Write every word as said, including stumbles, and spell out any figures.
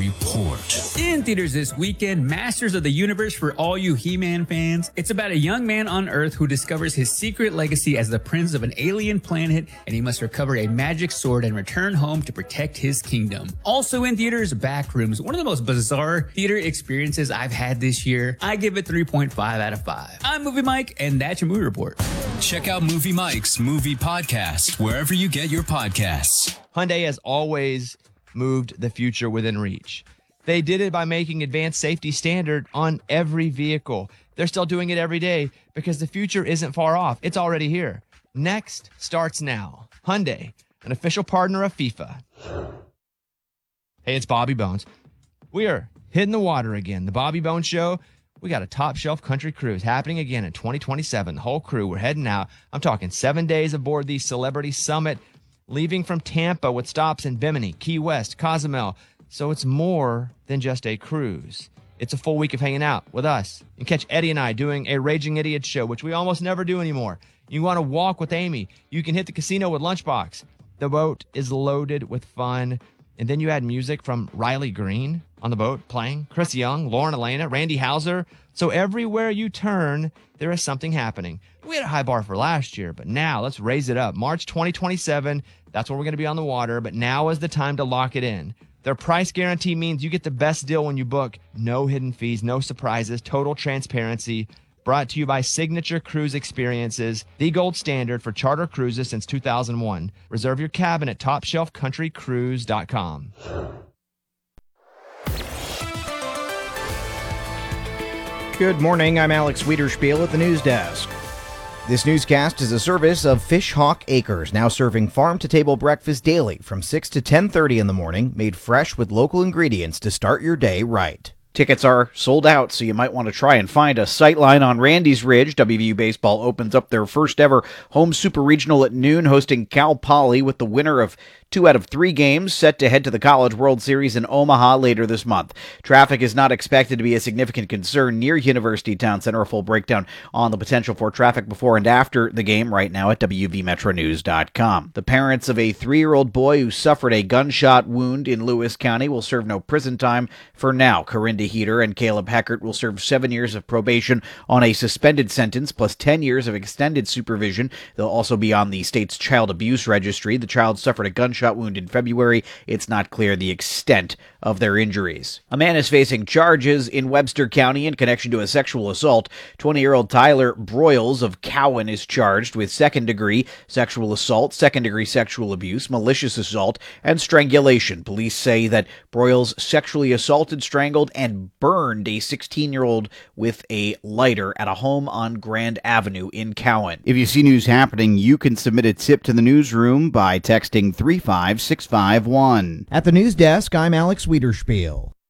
Report. In theaters this weekend, Masters of the Universe for all you He-Man fans. It's about a young man on Earth who discovers his secret legacy as the prince of an alien planet, and he must recover a magic sword and return home to protect his kingdom. Also in theaters, Backrooms, one of the most bizarre theater experiences I've had this year. I give it three point five out of five. I'm Movie Mike, and that's your movie report. Check out Movie Mike's Movie Podcast wherever you get your podcasts. Hyundai has always moved the future within reach. They did it by making advanced safety standard on every vehicle. They're still doing it every day because the future isn't far off. It's already here. Next starts now. Hyundai, an official partner of FIFA. Hey, it's Bobby Bones. We are hitting the water again. The Bobby Bones Show. We got a top shelf country cruise happening again in twenty twenty-seven. The whole crew, we're heading out. I'm talking seven days aboard the Celebrity Summit, leaving from Tampa with stops in Bimini, Key West, Cozumel. So it's more than just a cruise. It's a full week of hanging out with us. You can catch Eddie and I doing a Raging Idiot show, which we almost never do anymore. You want to walk with Amy. You can hit the casino with Lunchbox. The boat is loaded with fun. And then you add music from Riley Green on the boat playing, Chris Young, Lauren Elena, Randy Hauser. So everywhere you turn, there is something happening. We had a high bar for last year, but now let's raise it up. March twenty twenty-seven, that's when we're going to be on the water, but now is the time to lock it in. Their price guarantee means you get the best deal when you book. No hidden fees, no surprises, total transparency. Brought to you by Signature Cruise Experiences, the gold standard for charter cruises since two thousand one. Reserve your cabin at top shelf country cruise dot com. Good morning, I'm Alex Wiederspiel at the news desk. This newscast is a service of Fish Hawk Acres, now serving farm-to-table breakfast daily from six to ten thirty in the morning, made fresh with local ingredients to start your day right. Tickets are sold out, so you might want to try and find a sightline on Randy's Ridge. W V U Baseball opens up their first ever home super regional at noon, hosting Cal Poly, with the winner of two out of three games set to head to the College World Series in Omaha later this month. Traffic is not expected to be a significant concern near University Town Center. A full breakdown on the potential for traffic before and after the game right now at W V metro news dot com. The parents of a three-year-old boy who suffered a gunshot wound in Lewis County will serve no prison time for now. Corinda Heater and Caleb Heckert will serve seven years of probation on a suspended sentence plus ten years of extended supervision. They'll also be on the state's child abuse registry. The child suffered a gunshot wound in February. It's not clear the extent of their injuries. A man is facing charges in Webster County in connection to a sexual assault. twenty-year-old Tyler Broyles of Cowan is charged with second-degree sexual assault, second-degree sexual abuse, malicious assault, and strangulation. Police say that Broyles sexually assaulted, strangled, and burned a sixteen-year-old with a lighter at a home on Grand Avenue in Cowan. If you see news happening, you can submit a tip to the newsroom by texting three five six five one. At the news desk, I'm Alex Wiederspiel.